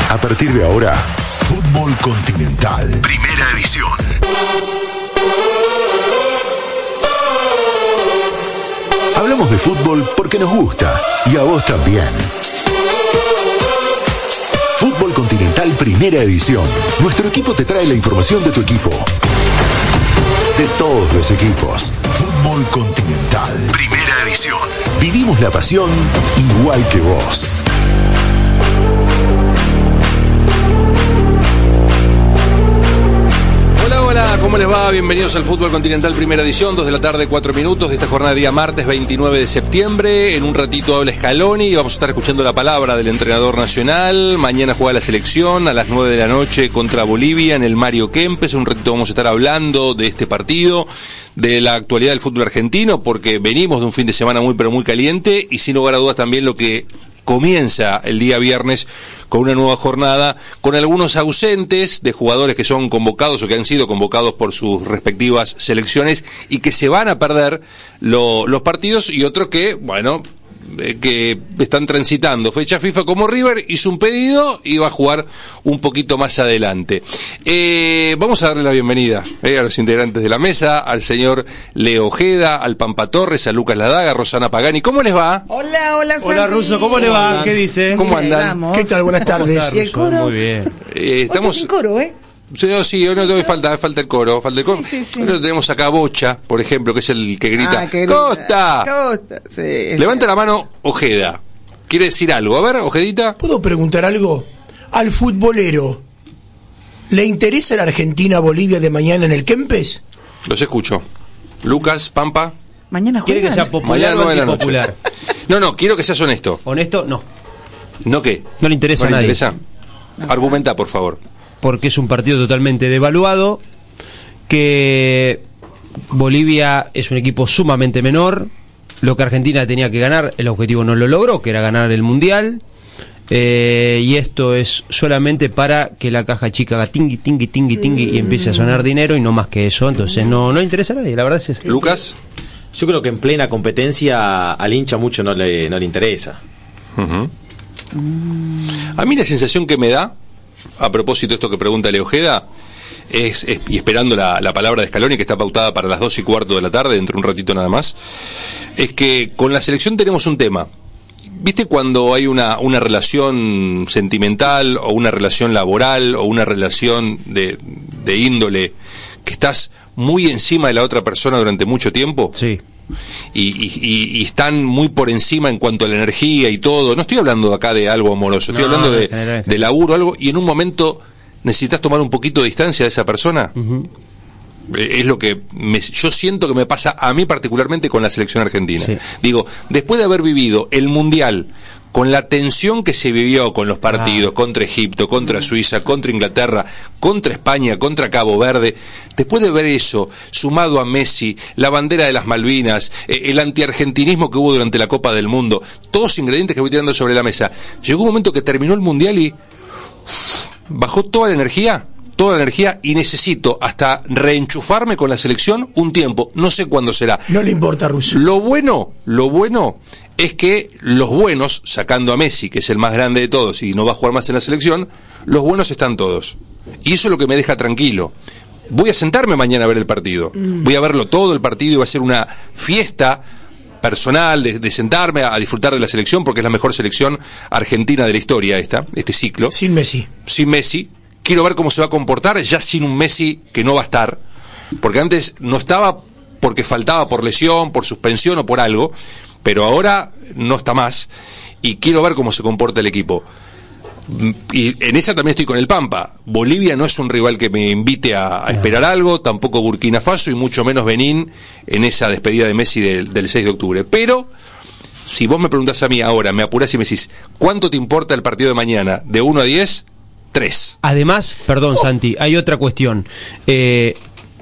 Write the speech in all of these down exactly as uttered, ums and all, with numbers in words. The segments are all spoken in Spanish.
A partir de ahora, Fútbol Continental, primera edición. Hablamos de fútbol porque nos gusta y a vos también. Fútbol Continental, primera edición. Nuestro equipo te trae la información de tu equipo. De todos los equipos. Fútbol Continental, primera edición. Vivimos la pasión igual que vos. Hola, ¿cómo les va? Bienvenidos al Fútbol Continental, primera edición, dos de la tarde, cuatro minutos de esta jornada de día martes veintinueve de septiembre. En un ratito habla Scaloni y vamos a estar escuchando la palabra del entrenador nacional. Mañana juega la selección a las nueve de la noche contra Bolivia en el Mario Kempes. Un ratito vamos a estar hablando de este partido, de la actualidad del fútbol argentino, porque venimos de un fin de semana muy pero muy caliente y sin lugar a dudas también lo que comienza el día viernes con una nueva jornada, con algunos ausentes de jugadores que son convocados o que han sido convocados por sus respectivas selecciones y que se van a perder lo, los partidos, y otros que, bueno, eh, que están transitando fecha FIFA, como River hizo un pedido y va a jugar un poquito más adelante. Eh, vamos a darle la bienvenida eh, a los integrantes de la mesa, al señor Leo Ojeda, al Pampa Torres, a Lucas Ladaga, a Rosana Pagani. ¿Cómo les va? Hola, hola, Santi. Hola, Russo, ¿cómo le va? ¿Qué dice? ¿Cómo andan? ¿Qué tal? Buenas tardes. ¿Y el coro? Muy bien. Eh, estamos... sin coro, ¿eh? Sí, sí, hoy no te falta, falta el coro, falta el coro. Sí, sí, sí. Hoy tenemos acá a Bocha, por ejemplo, que es el que grita, Ah, que grita. ¡Costa! Costa, sí. Levanta la mano Ojeda. ¿Quiere decir algo? A ver, Ojedita. ¿Puedo preguntar algo? Al futbolero, ¿le interesa la Argentina-Bolivia de mañana en el Kempes? Los escucho. Lucas, Pampa. Mañana ¿Quiere juegan. que sea popular Mañana o nueve de la noche. antipopular? No, no, quiero que seas honesto. Honesto, no. ¿No qué? No le interesa ¿No a nadie. interesa? Argumenta, por favor. Porque es un partido totalmente devaluado, que Bolivia es un equipo sumamente menor, lo que Argentina tenía que ganar, el objetivo no lo logró, que era ganar el Mundial, eh, y esto es solamente para que la caja chica haga tingui, tingui, tingui, tingui y empiece a sonar dinero y no más que eso, entonces no, no le interesa a nadie, la verdad es eso. Lucas. Yo creo que en plena competencia al hincha mucho no le, no le interesa. Uh-huh. A mí la sensación que me da, a propósito de esto que pregunta Leo Ojeda, es, es, y esperando la, la palabra de Scaloni, que está pautada para las dos y cuarto de la tarde, dentro de un ratito nada más, es que con la selección tenemos un tema. ¿Viste cuando hay una, una relación sentimental o una relación laboral o una relación de, de índole que estás muy encima de la otra persona durante mucho tiempo? Sí. Y, y, y están muy por encima en cuanto a la energía y todo. No estoy hablando acá de algo amoroso, estoy No, hablando de, general, general. de laburo, algo, y en un momento necesitas tomar un poquito de distancia de esa persona. Uh-huh. Es lo que me, yo siento que me pasa a mí particularmente con la selección argentina. Sí. Digo, después de haber vivido el Mundial con la tensión que se vivió con los partidos, ah. contra Egipto, contra Suiza, contra Inglaterra, contra España, contra Cabo Verde, después de ver eso, sumado a Messi, la bandera de las Malvinas, eh, el antiargentinismo que hubo durante la Copa del Mundo, todos ingredientes que voy tirando sobre la mesa, llegó un momento que terminó el Mundial y uff, bajó toda la energía, toda la energía, y necesito hasta reenchufarme con la selección un tiempo, no sé cuándo será. No le importa, Russo. Lo bueno, lo bueno es que los buenos, sacando a Messi, que es el más grande de todos y no va a jugar más en la selección, los buenos están todos. Y eso es lo que me deja tranquilo. Voy a sentarme mañana a ver el partido. Mm. Voy a verlo todo el partido y va a ser una fiesta personal de, de sentarme a, a disfrutar de la selección, porque es la mejor selección argentina de la historia esta, este ciclo. Sin Messi. Sin Messi. Quiero ver cómo se va a comportar ya sin un Messi que no va a estar, porque antes no estaba porque faltaba por lesión, por suspensión o por algo, pero ahora no está más, y quiero ver cómo se comporta el equipo. Y en esa también estoy con el Pampa. Bolivia no es un rival que me invite a, a esperar algo, tampoco Burkina Faso y mucho menos Benín en esa despedida de Messi del, del seis de octubre. Pero si vos me preguntás a mí ahora, me apurás y me decís, ¿cuánto te importa el partido de mañana? De uno a diez, tres. Además, perdón, oh. Santi, hay otra cuestión. Eh,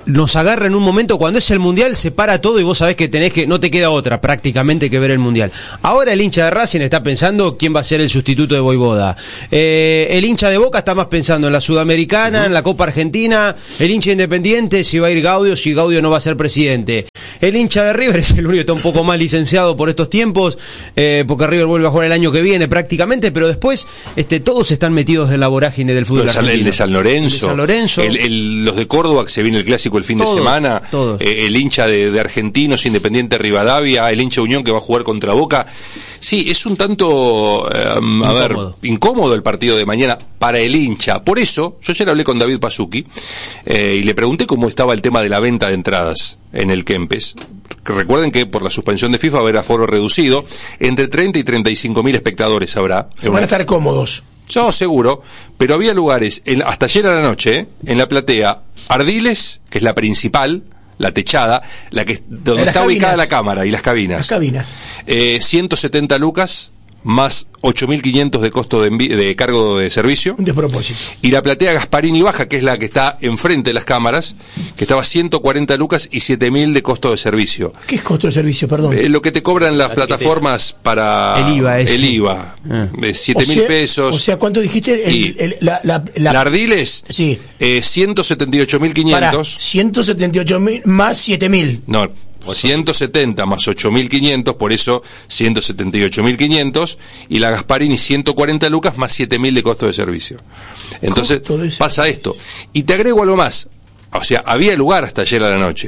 nos agarra en un momento cuando es el Mundial, se para todo y vos sabés que tenés que, no te queda otra prácticamente que ver el Mundial. Ahora el hincha de Racing está pensando quién va a ser el sustituto de Vojvoda. Eh, el hincha de Boca está más pensando en la Sudamericana, uh-huh. en la Copa Argentina. El hincha Independiente, si va a ir Gaudio, si Gaudio no va a ser presidente. El hincha de River es el único que está un poco más licenciado por estos tiempos, eh, porque River vuelve a jugar el año que viene prácticamente, pero después este, todos están metidos en la vorágine del fútbol argentino. El de San Lorenzo, el de San Lorenzo. El, el, los de Córdoba, que se viene el clásico el fin todos, de semana, eh, el hincha de, de Argentinos, Independiente Rivadavia, el hincha Unión que va a jugar contra Boca. Sí, es un tanto, eh, a incómodo. ver, incómodo el partido de mañana para el hincha. Por eso, yo ayer hablé con David Pasuki eh, y le pregunté cómo estaba el tema de la venta de entradas en el Kempes. Recuerden que por la suspensión de FIFA va a haber aforo reducido, entre treinta y treinta y cinco mil espectadores habrá. Se van a estar cómodos. Yo seguro, pero había lugares, en, hasta ayer a la noche, ¿eh? en la platea Ardiles, que es la principal, la techada, la que donde está cabinas. ubicada la cámara y las cabinas. Las cabinas. Eh, ciento setenta lucas, más ocho mil quinientos de costo de, envi- de cargo de servicio. Un despropósito. Y la platea Gasparini Baja, que es la que está enfrente de las cámaras, que estaba ciento cuarenta lucas y siete mil de costo de servicio. ¿Qué es costo de servicio, perdón? Eh, lo que te cobran las la plataformas para el IVA. Ese. El IVA. Ah. siete mil pesos. O sea, ¿cuánto dijiste? El, y el, la, la, la, la Ardiles, sí. eh, ciento setenta y ocho mil quinientos. ciento setenta y ocho mil más siete mil. No, ciento setenta más ocho mil quinientos, por eso ciento setenta y ocho mil quinientos, y la Gasparini ciento cuarenta lucas más siete mil de costo de servicio. Entonces pasa esto. Y te agrego algo más, o sea, había lugar hasta ayer a la noche,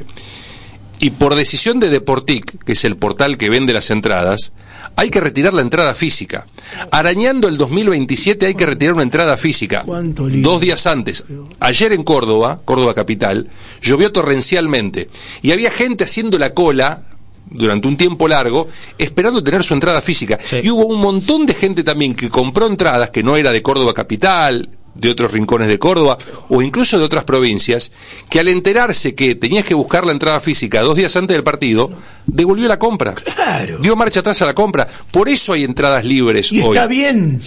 y por decisión de Deportic, que es el portal que vende las entradas, hay que retirar la entrada física. Arañando el dos mil veintisiete hay que retirar una entrada física. Dos días antes. Ayer en Córdoba, Córdoba capital, llovió torrencialmente y había gente haciendo la cola durante un tiempo largo esperando tener su entrada física. Sí. Y hubo un montón de gente también que compró entradas que no era de Córdoba capital, de otros rincones de Córdoba o incluso de otras provincias, que al enterarse que tenías que buscar la entrada física dos días antes del partido, devolvió la compra. Claro. Dio marcha atrás a la compra. Por eso hay entradas libres y hoy. Está bien.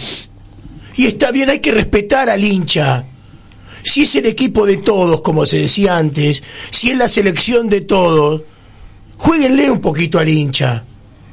Y está bien, hay que respetar al hincha. Si es el equipo de todos, como se decía antes, si es la selección de todos, jueguenle un poquito al hincha.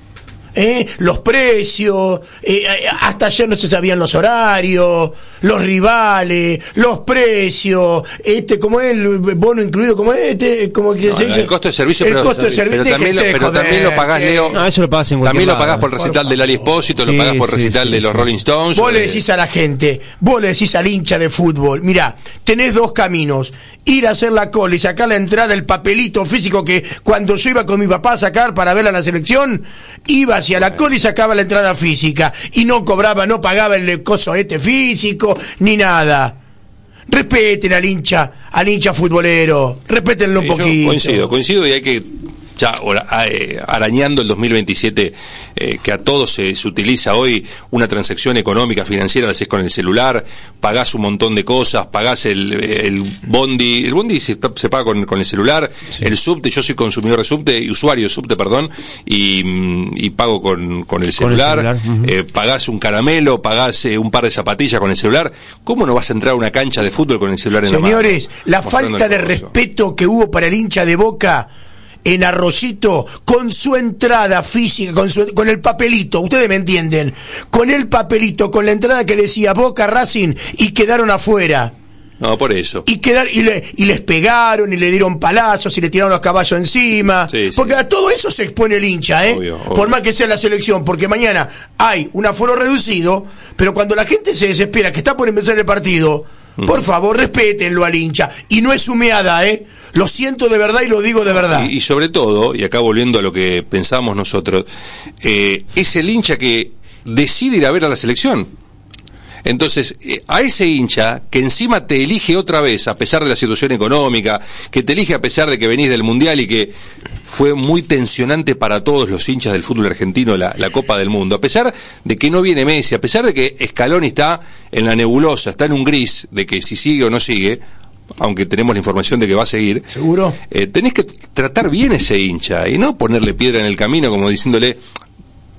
¿Eh? Los precios, eh, hasta ayer no se sabían los horarios, los rivales, los precios, este, como es el bono incluido, como es este, como que no, se no, dice, el costo de servicio, el pero, costo de servicio, pero también, lo, pero joder, también lo pagás, Leo. No, eso lo pagás en también lo pagás lado. por el recital del Ali Espósito, sí, lo pagás por el recital sí, sí, de los Rolling Stones. Vos le de... decís a la gente, vos le decís al hincha de fútbol, mirá, tenés dos caminos, ir a hacer la cola y sacar la entrada, el papelito físico que cuando yo iba con mi papá a sacar para ver a la selección, iba hacia la cola y sacaba la entrada física. Y no cobraba, no pagaba el coso este físico, ni nada. Respeten al hincha, al hincha futbolero, respétenlo un eh, poquito. Coincido, coincido y hay que, ya eh, arañando el dos mil veintisiete, eh, que a todos se, se utiliza hoy una transacción económica, financiera, la haces con el celular, pagás un montón de cosas, pagás el, el bondi, el bondi se, se paga con, con el celular, sí. El subte, yo soy consumidor de subte, y usuario de subte, perdón, y, y pago con, con el celular, con el celular. Uh-huh. eh, pagás un caramelo, pagás eh, un par de zapatillas con el celular. ¿Cómo no vas a entrar a una cancha de fútbol con el celular en Señores, la mano? Señores, la falta de respeto que hubo para el hincha de Boca en Arroyito, con su entrada física, con, su, con el papelito, ustedes me entienden, con el papelito, con la entrada que decía Boca Racing, y quedaron afuera. No, por eso. Y quedar, y, le, y les pegaron, y le dieron palazos, y le tiraron los caballos encima. Sí, sí. Porque a todo eso se expone el hincha, ¿eh? Obvio, obvio. Por más que sea la selección, porque mañana hay un aforo reducido, pero cuando la gente se desespera, que está por empezar el partido, uh-huh. Por favor, respétenlo al hincha. Y no es humeada, ¿eh? Lo siento de verdad y lo digo de verdad. Y, y sobre todo, y acá volviendo a lo que pensamos nosotros, eh, es el hincha que decide ir a ver a la selección. Entonces, eh, a ese hincha que encima te elige otra vez, a pesar de la situación económica, que te elige a pesar de que venís del Mundial y que fue muy tensionante para todos los hinchas del fútbol argentino la, la Copa del Mundo, a pesar de que no viene Messi, a pesar de que Scaloni está en la nebulosa, está en un gris de que si sigue o no sigue, aunque tenemos la información de que va a seguir, ¿seguro? Eh, tenés que tratar bien ese hincha y no ponerle piedra en el camino como diciéndole,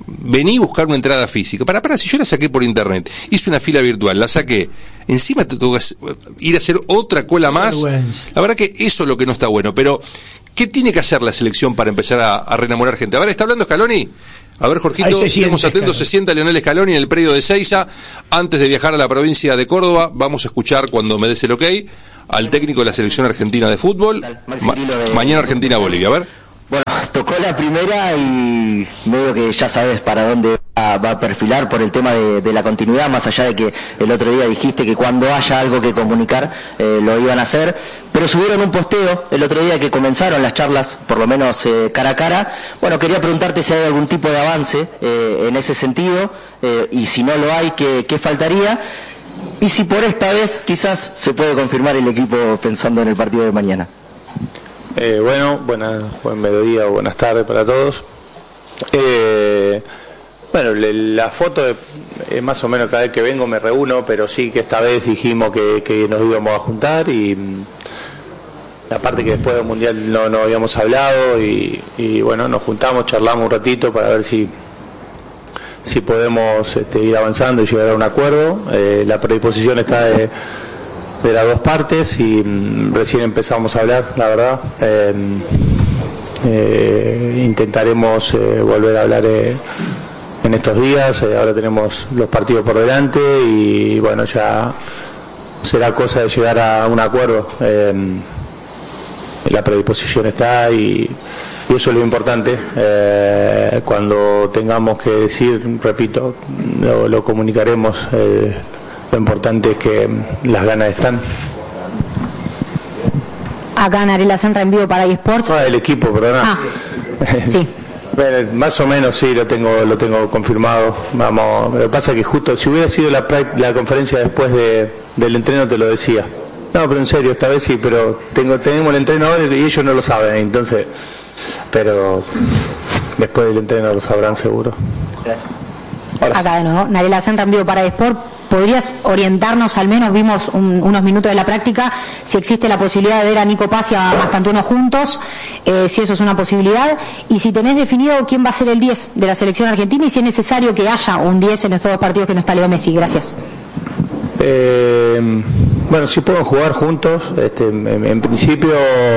vení a buscar una entrada física. Para, para, si yo la saqué por internet, hice una fila virtual, la saqué, encima te tengo que ir a hacer otra cola más. La verdad que eso es lo que no está bueno, pero ¿qué tiene que hacer la selección para empezar a, a reenamorar gente? A ver, ¿está hablando Scaloni? A ver, Jorgito, estemos atentos, se sienta Lionel Scaloni en el predio de Seiza, antes de viajar a la provincia de Córdoba. Vamos a escuchar, cuando me des el ok, al técnico de la selección argentina de fútbol. Ma- mañana Argentina-Bolivia, a ver. Bueno, tocó la primera y medio que ya sabes para dónde va, va a perfilar por el tema de, de la continuidad, más allá de que el otro día dijiste que cuando haya algo que comunicar eh, lo iban a hacer, pero subieron un posteo el otro día que comenzaron las charlas, por lo menos eh, cara a cara. Bueno, quería preguntarte si hay algún tipo de avance eh, en ese sentido, eh, y si no lo hay, ¿qué, qué faltaría? Y si por esta vez quizás se puede confirmar el equipo pensando en el partido de mañana. Eh, bueno, buenas, buen mediodía o buenas tardes para todos. Eh, bueno, le, la foto es eh, más o menos cada vez que vengo me reúno, pero sí que esta vez dijimos que, que nos íbamos a juntar y aparte que después del Mundial no, no habíamos hablado y, y bueno, nos juntamos, charlamos un ratito para ver si si podemos este, ir avanzando y llegar a un acuerdo. Eh, la predisposición está de de las dos partes y mm, recién empezamos a hablar, la verdad. Eh, eh, intentaremos eh, volver a hablar eh, en estos días. Eh, ahora tenemos los partidos por delante y bueno, ya será cosa de llegar a un acuerdo. Eh, la predisposición está y, y eso es lo importante. Eh, cuando tengamos que decir, repito, lo, lo comunicaremos. Eh, Lo importante es que las ganas están. Acá Narela Senra en vivo para eSports. Ah, el equipo, perdona. Ah, sí. Bueno, más o menos sí, lo tengo lo tengo confirmado. Vamos, lo que pasa es que justo, si hubiera sido la, la conferencia después de, del entreno te lo decía. No, pero en serio, esta vez sí, pero tengo tenemos el entreno ahora y ellos no lo saben, entonces, pero después del entreno lo sabrán seguro. Gracias. Ahora acá de nuevo, Narela Senra en vivo para eSports. ¿Podrías orientarnos, al menos vimos un, unos minutos de la práctica, si existe la posibilidad de ver a Nico Paz y a Mastantuono juntos, eh, si eso es una posibilidad, y si tenés definido quién va a ser el diez de la selección argentina y si es necesario que haya un diez en estos dos partidos que no está Leo Messi? Gracias. Eh, bueno, sí pueden jugar juntos, este, en, en principio...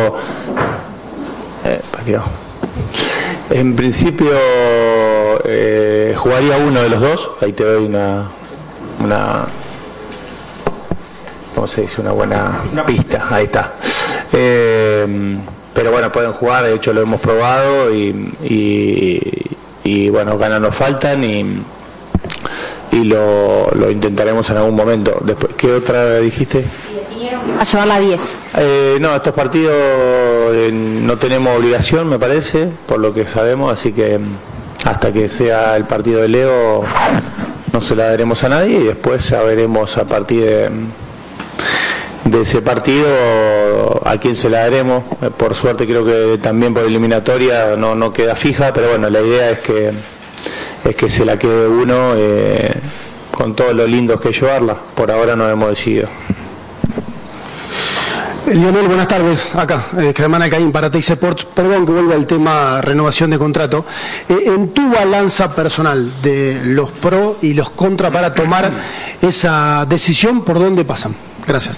Eh, parió. En principio eh, jugaría uno de los dos, ahí te doy una... una ¿cómo se dice? Una buena pista, ahí está. Eh, pero bueno, pueden jugar, de hecho lo hemos probado y, y, y bueno, ganas nos faltan y, y lo, lo intentaremos en algún momento. Después, ¿qué otra dijiste? A llevar la diez. Eh, no, estos partidos eh, no tenemos obligación, me parece, por lo que sabemos, así que hasta que sea el partido de Leo no se la daremos a nadie y después ya veremos a partir de, de ese partido a quién se la daremos. Por suerte creo que también por eliminatoria no, no queda fija, pero bueno, la idea es que es que se la quede uno eh, con todos los lindos que llevarla. Por ahora no hemos decidido. Lionel, buenas tardes. Acá, eh, Germán Alcaín para Teis Sports. Perdón que vuelva al tema renovación de contrato. Eh, en tu balanza personal de los pro y los contra para tomar esa decisión, ¿por dónde pasan? Gracias.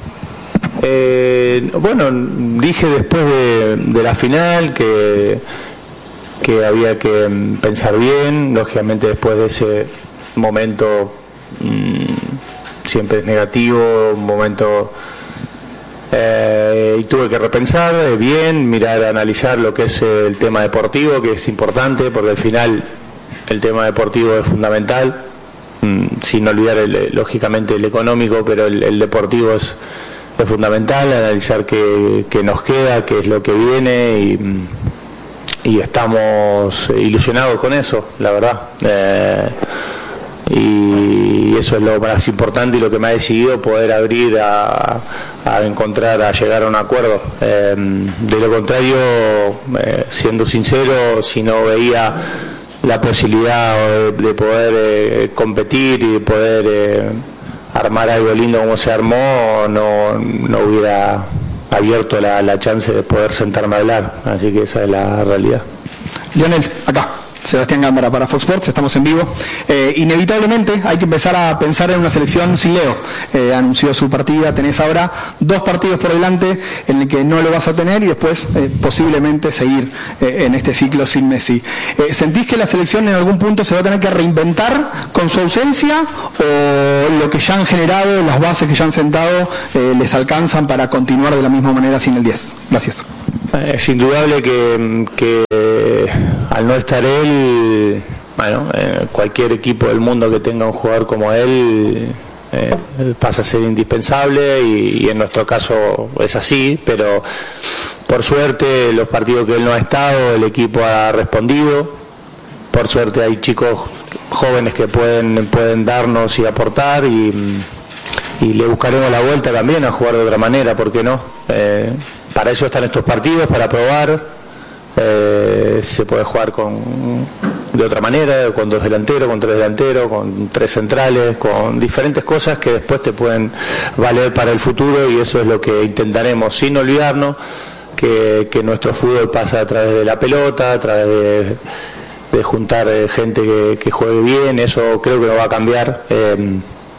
Eh, bueno, dije después de, de la final que, que había que pensar bien. Lógicamente después de ese momento mmm, siempre es negativo, un momento... Eh, y tuve que repensar eh, bien, mirar, analizar lo que es eh, el tema deportivo, que es importante, porque al final el tema deportivo es fundamental, mm, sin olvidar el, lógicamente el económico, pero el, el deportivo es, es fundamental, analizar qué, qué nos queda, qué es lo que viene y, y estamos ilusionados con eso, la verdad. Eh, y eso es lo más importante y lo que me ha decidido poder abrir a, a encontrar, a llegar a un acuerdo. Eh, de lo contrario, eh, siendo sincero, si no veía la posibilidad de, de poder eh, competir y de poder eh, armar algo lindo como se armó, no, no hubiera abierto la, la chance de poder sentarme a hablar. Así que esa es la realidad. Lionel, acá. Sebastián Gámbara para Fox Sports, estamos en vivo. Eh, inevitablemente hay que empezar a pensar en una selección sin Leo. Eh, anunció su partida, tenés ahora dos partidos por delante en el que no lo vas a tener y después eh, posiblemente seguir eh, en este ciclo sin Messi. Eh, ¿Sentís que la selección en algún punto se va a tener que reinventar con su ausencia o lo que ya han generado, las bases que ya han sentado, eh, les alcanzan para continuar de la misma manera sin el diez? Gracias. Es indudable que, que eh, al no estar él, bueno, eh, cualquier equipo del mundo que tenga un jugador como él eh, pasa a ser indispensable y, y en nuestro caso es así, pero por suerte los partidos que él no ha estado, el equipo ha respondido. Por suerte hay chicos jóvenes que pueden, pueden darnos y aportar y, y le buscaremos la vuelta también a jugar de otra manera, ¿por qué no? Eh, Para eso están estos partidos, para probar. Eh, se puede jugar con de otra manera, con dos delanteros, con tres delanteros, con tres centrales, con diferentes cosas que después te pueden valer para el futuro y eso es lo que intentaremos, sin olvidarnos que, que nuestro fútbol pasa a través de la pelota, a través de, de juntar gente que, que juegue bien, eso creo que no va a cambiar. Eh,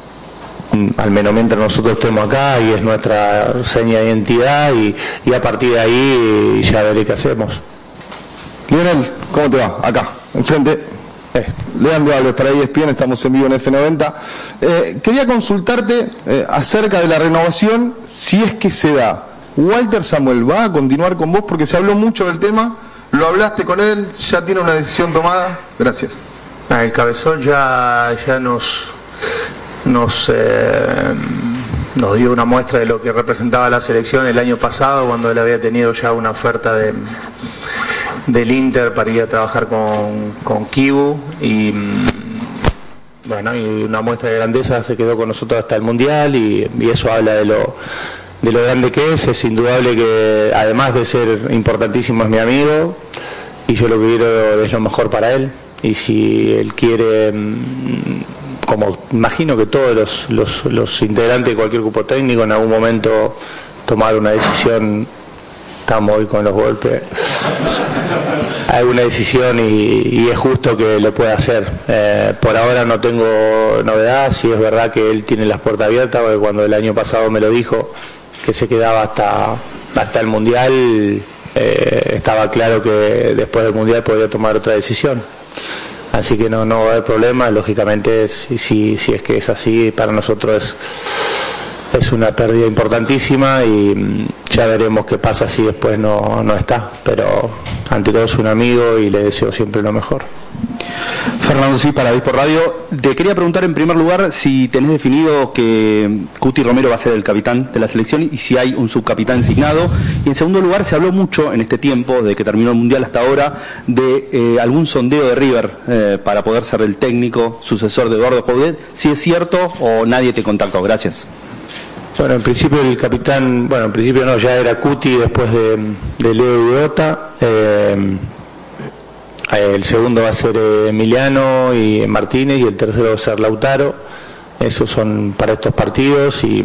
al menos mientras nosotros estemos acá y es nuestra seña de identidad y, y a partir de ahí ya veré qué hacemos. Lionel, ¿cómo te va? Acá, enfrente. Eh, Leandro Alves para E S P N, estamos en vivo en F noventa. Eh, quería consultarte eh, acerca de la renovación, si es que se da. Walter Samuel, ¿va a continuar con vos? Porque se habló mucho del tema, lo hablaste con él, ya tiene una decisión tomada. Gracias. Ah, el Cabezón ya, ya nos... nos eh, nos dio una muestra de lo que representaba la selección el año pasado cuando él había tenido ya una oferta de del Inter para ir a trabajar con, con Kibu y bueno, y una muestra de grandeza, se quedó con nosotros hasta el Mundial y, y eso habla de lo de lo grande que es. Es indudable que además de ser importantísimo es mi amigo y yo lo que quiero es lo mejor para él y si él quiere, como imagino que todos los, los, los integrantes de cualquier grupo técnico en algún momento tomar una decisión, estamos hoy con los golpes, alguna decisión y, y es justo que lo pueda hacer. Eh, por ahora no tengo novedad, si es verdad que él tiene las puertas abiertas, porque cuando el año pasado me lo dijo, que se quedaba hasta, hasta el Mundial, eh, estaba claro que después del Mundial podría tomar otra decisión. Así que no, no va a haber problema, lógicamente si, si, si es que es así, para nosotros es, es una pérdida importantísima y ya veremos qué pasa si después no, no está, pero ante todo es un amigo y le deseo siempre lo mejor. Fernando, sí, para Dispor Radio. Te quería preguntar en primer lugar si tenés definido que Cuti Romero va a ser el capitán de la selección y si hay un subcapitán designado. Y en segundo lugar, se habló mucho en este tiempo, de que terminó el Mundial hasta ahora, de eh, algún sondeo de River eh, para poder ser el técnico sucesor de Eduardo Coudet. Si es cierto o nadie te contactó. Gracias. Bueno, en principio el capitán, bueno, en principio no, ya era Cuti después de, de Leo Udota. Eh, El segundo va a ser Emiliano y Martínez y el tercero va a ser Lautaro. Esos son para estos partidos y,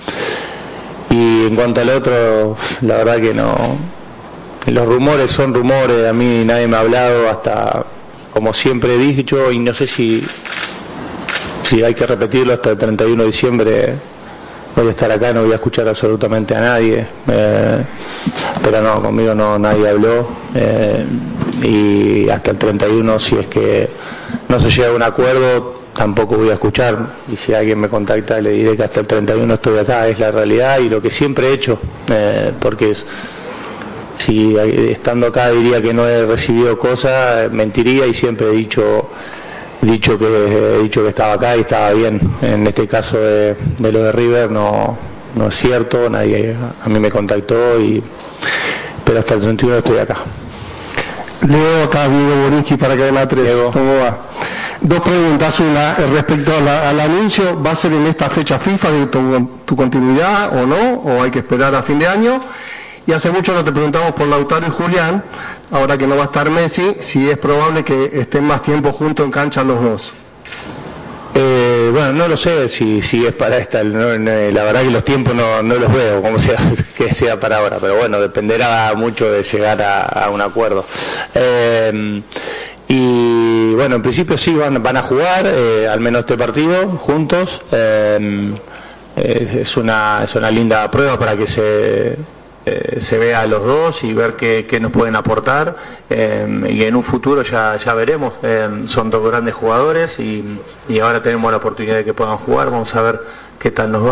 y en cuanto al otro, la verdad que no. Los rumores son rumores, a mí nadie me ha hablado hasta, como siempre he dicho, y no sé si, si hay que repetirlo hasta el treinta y uno de diciembre. Voy a estar acá, no voy a escuchar absolutamente a nadie, eh, pero no, conmigo no nadie habló eh, y hasta el treinta y uno, si es que no se llega a un acuerdo, tampoco voy a escuchar y si alguien me contacta le diré que hasta el treinta y uno estoy acá, es la realidad y lo que siempre he hecho, eh, porque es, si estando acá diría que no he recibido cosas, mentiría y siempre he dicho dicho que he dicho que estaba acá y estaba bien. En este caso de, de lo de River no no es cierto, nadie a mí me contactó y pero hasta el treinta y uno estoy acá. Leo, acá Diego Borinsky para Cadena tres. Diego. ¿Cómo va? Dos preguntas, una respecto a la, al anuncio, ¿va a ser en esta fecha FIFA de tu, tu continuidad o no? ¿O hay que esperar a fin de año? Y hace mucho no te preguntamos por Lautaro y Julián, ahora que no va a estar Messi, si es probable que estén más tiempo juntos en cancha los dos. Eh, bueno, no lo sé si, si es para esta, no, no, la verdad que los tiempos no, no los veo, como sea que sea para ahora, pero bueno, dependerá mucho de llegar a, a un acuerdo. Eh, Y bueno, en principio sí van, van a jugar, eh, al menos este partido, juntos. Eh, es, una, es una linda prueba para que se, eh, se vea a los dos y ver qué, qué nos pueden aportar. Eh, y en un futuro ya, ya veremos. Eh, son dos grandes jugadores y, y ahora tenemos la oportunidad de que puedan jugar. Vamos a ver qué tal nos va.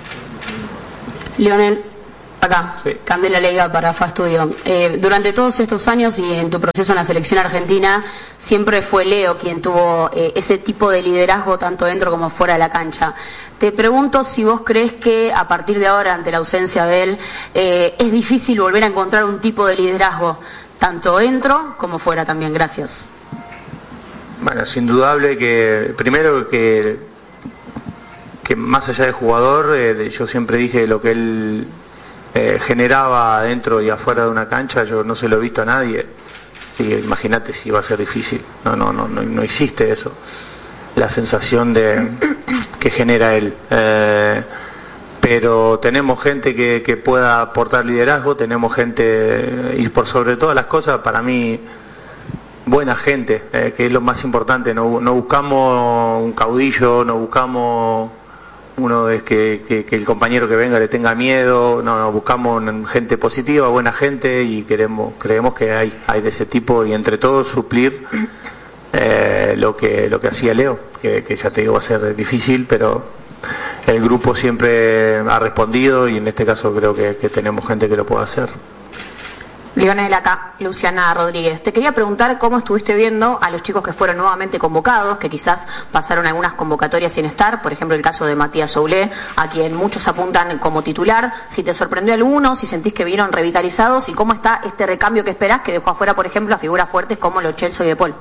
Lionel, acá, sí. Candela Leiga para Fastudio. Eh, durante todos estos años y en tu proceso en la selección argentina, siempre fue Leo quien tuvo eh, ese tipo de liderazgo tanto dentro como fuera de la cancha. Te pregunto si vos crees que a partir de ahora, ante la ausencia de él, eh, es difícil volver a encontrar un tipo de liderazgo, tanto dentro como fuera también. Gracias. Bueno, es indudable que, primero que, que más allá del jugador, eh, yo siempre dije lo que él eh, generaba dentro y afuera de una cancha, yo no se lo he visto a nadie. Y imagínate si va a ser difícil. No, no, no, no, no existe eso. La sensación de que genera él. Eh, pero tenemos gente que, que pueda aportar liderazgo, tenemos gente, y por sobre todas las cosas, para mí, buena gente, eh, que es lo más importante. No, no buscamos un caudillo, no buscamos uno de que, que, que el compañero que venga le tenga miedo, no, no, buscamos gente positiva, buena gente, y queremos, creemos que hay, hay de ese tipo, y entre todos suplir eh, lo que lo que hacía Leo, que, que ya te digo va a ser difícil, pero el grupo siempre ha respondido y en este caso creo que, que tenemos gente que lo puede hacer. Lionel, acá, Luciana Rodríguez. Te quería preguntar cómo estuviste viendo a los chicos que fueron nuevamente convocados, que quizás pasaron algunas convocatorias sin estar, por ejemplo el caso de Matías Soulé, a quien muchos apuntan como titular. Si te sorprendió alguno, si sentís que vieron revitalizados, y cómo está este recambio que esperás, que dejó afuera, por ejemplo, a figuras fuertes como Lo Celso y De Paul.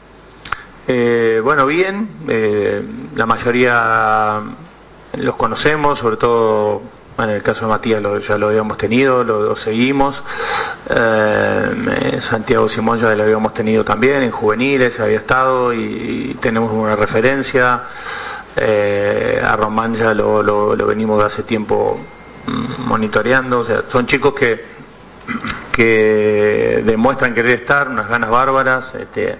Eh, bueno, bien, eh, la mayoría los conocemos, sobre todo, bueno, en el caso de Matías lo, ya lo habíamos tenido, lo, lo seguimos. Eh, Santiago Simón ya lo habíamos tenido también, en juveniles había estado y, y tenemos una referencia. Eh, a Román ya lo, lo, lo venimos de hace tiempo monitoreando. O sea, son chicos que, que demuestran querer estar, unas ganas bárbaras. Este,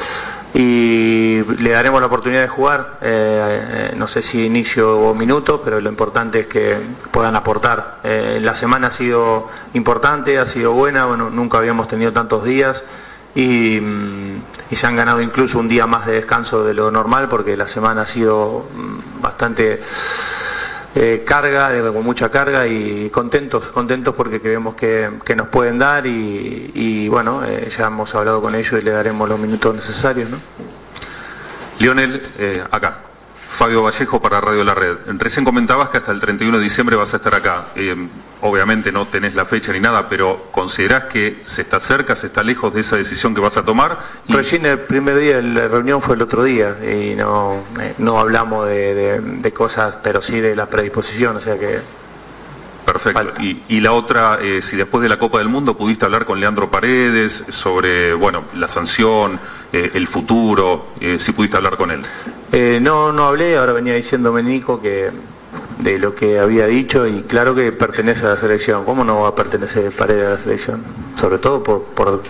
y le daremos la oportunidad de jugar, eh, eh, no sé si inicio o minutos, pero lo importante es que puedan aportar. Eh, la semana ha sido importante, ha sido buena, bueno, nunca habíamos tenido tantos días y, y se han ganado incluso un día más de descanso de lo normal, porque la semana ha sido bastante eh, carga, eh, con mucha carga, y contentos, contentos porque creemos que, que nos pueden dar y, y bueno, eh, ya hemos hablado con ellos y le daremos los minutos necesarios, ¿no? Lionel, eh, acá. Fabio Vallejo para Radio La Red. Recién comentabas que hasta el treinta y uno de diciembre vas a estar acá. Eh, obviamente no tenés la fecha ni nada, pero ¿considerás que se está cerca, se está lejos de esa decisión que vas a tomar? Y... Recién el primer día de la reunión fue el otro día y no, eh, no hablamos de, de, de cosas, pero sí de la predisposición, o sea que... Perfecto. Y, y la otra, eh, si después de la Copa del Mundo pudiste hablar con Leandro Paredes sobre, bueno, la sanción, eh, el futuro, eh, si pudiste hablar con él. Eh, no, no hablé, ahora venía diciéndome Nico que de lo que había dicho, y claro que pertenece a la selección. ¿Cómo no va a pertenecer Paredes a la selección? Sobre todo por, por,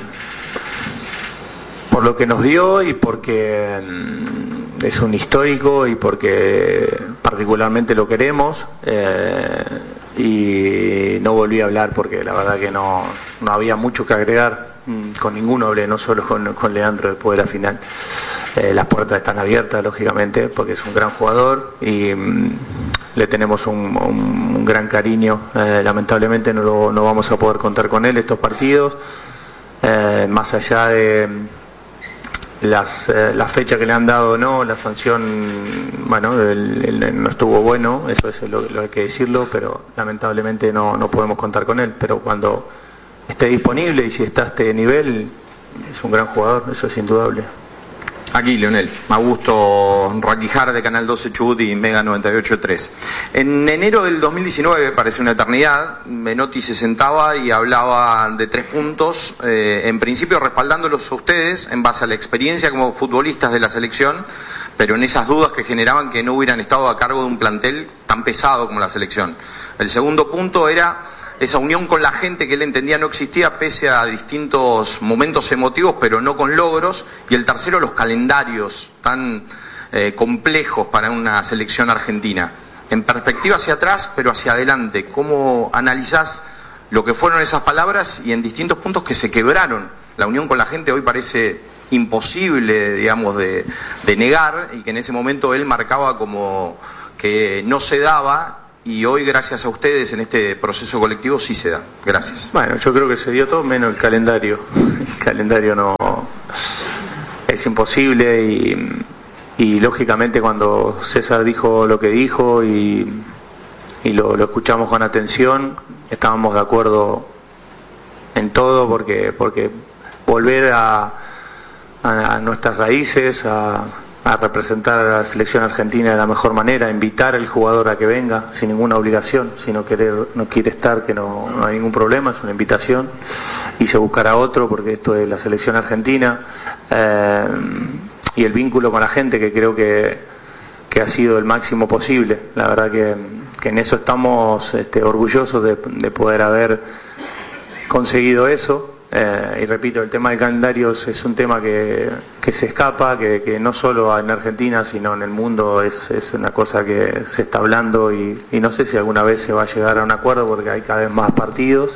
por lo que nos dio y porque mm, es un histórico y porque particularmente lo queremos. Eh, y no volví a hablar porque la verdad que no, no había mucho que agregar. Con ninguno hablé, no solo con, con Leandro después de la final. Eh, las puertas están abiertas, lógicamente, porque es un gran jugador y mm, le tenemos un, un, un gran cariño. Eh, lamentablemente no, lo, no vamos a poder contar con él estos partidos, eh, más allá de las eh, la fecha que le han dado, no, la sanción, bueno, el, el, no estuvo bueno, eso es lo, lo hay que decirlo, pero lamentablemente no, no podemos contar con él. Pero cuando esté disponible y si está a este nivel, es un gran jugador, eso es indudable. Aquí, Lionel, Augusto Raquijar de Canal doce Chubut y Mega noventa y ocho punto tres. En enero del dos mil diecinueve, parece una eternidad, Menotti se sentaba y hablaba de tres puntos, eh, en principio respaldándolos a ustedes en base a la experiencia como futbolistas de la selección, pero en esas dudas que generaban que no hubieran estado a cargo de un plantel tan pesado como la selección. El segundo punto era esa unión con la gente que él entendía no existía pese a distintos momentos emotivos, pero no con logros. Y el tercero, los calendarios tan eh, complejos para una selección argentina. En perspectiva hacia atrás, pero hacia adelante, ¿cómo analizás lo que fueron esas palabras y en distintos puntos que se quebraron? La unión con la gente hoy parece imposible, digamos, de, de negar, y que en ese momento él marcaba como que no se daba. Y hoy, gracias a ustedes, en este proceso colectivo sí se da. Gracias. Bueno, yo creo que se dio todo menos el calendario. El calendario no es imposible y, y lógicamente cuando César dijo lo que dijo y, y lo, lo escuchamos con atención, estábamos de acuerdo en todo, porque porque volver a, a, a nuestras raíces, a a representar a la selección argentina de la mejor manera, invitar al jugador a que venga sin ninguna obligación, si no querer, no quiere estar, que no, no hay ningún problema, es una invitación, y se buscará otro, porque esto es la selección argentina, eh, y el vínculo con la gente, que creo que, que ha sido el máximo posible. La verdad que, que en eso estamos este, orgullosos de, de poder haber conseguido eso. Eh, y repito, el tema del calendario es un tema que, que se escapa, que, que no solo en Argentina, sino en el mundo es, es una cosa que se está hablando y, y no sé si alguna vez se va a llegar a un acuerdo, porque hay cada vez más partidos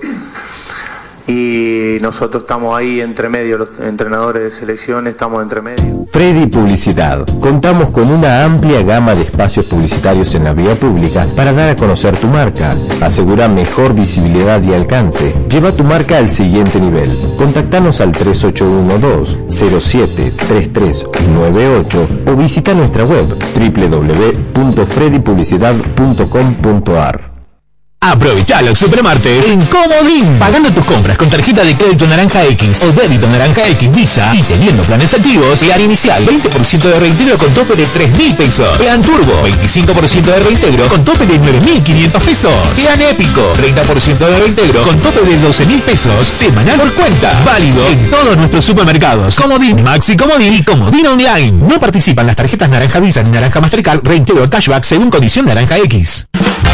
y nosotros estamos ahí entre medio, los entrenadores de selección estamos entre medio. Freddy Publicidad. Contamos con una amplia gama de espacios publicitarios en la vía pública para dar a conocer tu marca. Asegura mejor visibilidad y alcance. Lleva tu marca al siguiente nivel. Contactanos al tres ocho uno dos cero siete tres tres nueve ocho o visita nuestra web doble u doble u doble u punto freddy publicidad punto com punto a r. Aprovecha los supermartes en Comodín. Pagando tus compras con tarjeta de crédito Naranja X o débito Naranja X Visa y teniendo planes activos, plan inicial veinte por ciento de reintegro con tope de tres mil pesos. Plan Turbo veinticinco por ciento de reintegro con tope de nueve mil quinientos pesos. Plan Épico treinta por ciento de reintegro con tope de doce mil pesos. Semanal por cuenta. Válido en todos nuestros supermercados. Comodín, Maxi Comodín y Comodín Online. No participan las tarjetas Naranja Visa ni Naranja Mastercard. Reintegro cashback según condición Naranja X.